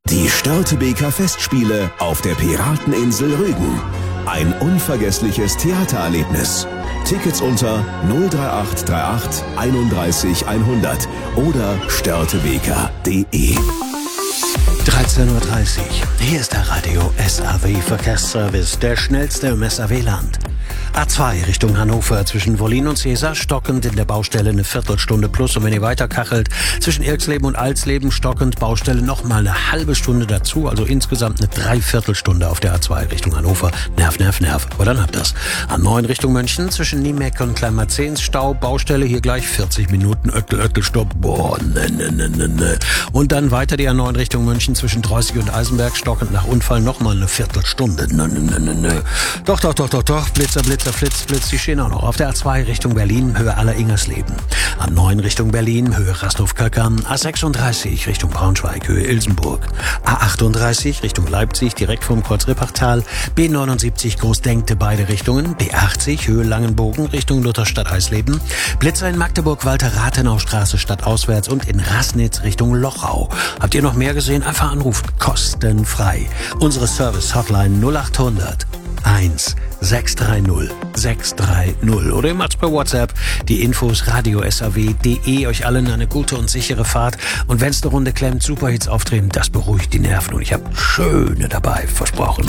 Die Störtebeker Festspiele auf der Pirateninsel Rügen. Ein unvergessliches Theatererlebnis. Tickets unter 03838 31 100 oder störtebeker.de. 13:30 Uhr. Hier ist der Radio SAW Verkehrsservice, der schnellste im SAW-Land. A2 Richtung Hannover zwischen Wollin und Cäsar stockend in der Baustelle eine Viertelstunde plus. Und wenn ihr weiterkachelt, zwischen Irksleben und Alsleben stockend Baustelle nochmal eine halbe Stunde dazu. Also insgesamt eine Dreiviertelstunde auf der A2 Richtung Hannover. Nerv. Aber dann habt ihr's. A9 Richtung München zwischen Niemeck und Kleinmarzens Stau. Baustelle hier gleich 40 Minuten. Öckel, Stopp. Boah, ne. Und dann weiter die A9 Richtung München zwischen Dreußig und Eisenberg stockend nach Unfall nochmal eine Viertelstunde. Ne. Doch. Blitz, die stehen auch noch. Auf der A2 Richtung Berlin, Höhe Aller-Ingersleben. A9 Richtung Berlin, Höhe Rastow-Kalkan. A36 Richtung Braunschweig, Höhe Ilsenburg. A38 Richtung Leipzig, direkt vom Kreuz Rippertal. B79 Großdenkte, beide Richtungen. B80 Höhe Langenbogen, Richtung Lutherstadt-Eisleben. Blitzer in Magdeburg, Walter-Rathenau-Straße stadtauswärts und in Rassnitz Richtung Lochau. Habt ihr noch mehr gesehen? Einfach anrufen. Kostenfrei. Unsere Service-Hotline 0800 1 630 630 oder ihr macht's per WhatsApp. Die Infos radio-saw.de. Euch allen eine gute und sichere Fahrt. Und wenn's eine Runde klemmt, Superhits auftreten, das beruhigt die Nerven. Und ich habe schöne dabei, versprochen.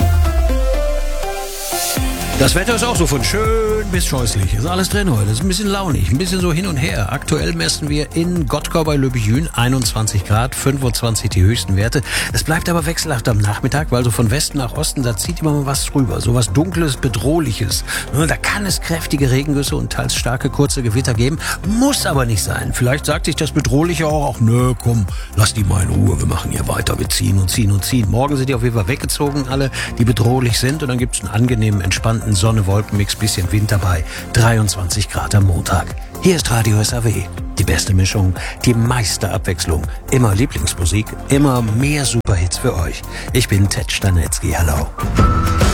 Das Wetter ist auch so von schön bis scheußlich. Ist alles drin heute. Ist ein bisschen launig, ein bisschen so hin und her. Aktuell messen wir in Gottkau bei Löbejün 21 Grad, 25 die höchsten Werte. Es bleibt aber wechselhaft am Nachmittag, weil so von Westen nach Osten, da zieht immer mal was drüber. So was Dunkles, Bedrohliches. Da kann es kräftige Regengüsse und teils starke, kurze Gewitter geben. Muss aber nicht sein. Vielleicht sagt sich das Bedrohliche auch, nö, komm, lass die mal in Ruhe. Wir machen hier weiter. Wir ziehen. Morgen sind die auf jeden Fall weggezogen, alle, die bedrohlich sind. Und dann gibt's einen angenehmen, entspannten Sonne-Wolken-Mix, bisschen Wind dabei. 23 Grad am Montag. Hier ist Radio SAW. Die beste Mischung, die meiste Abwechslung. Immer Lieblingsmusik, immer mehr Superhits für euch. Ich bin Ted Stanetzky. Hallo.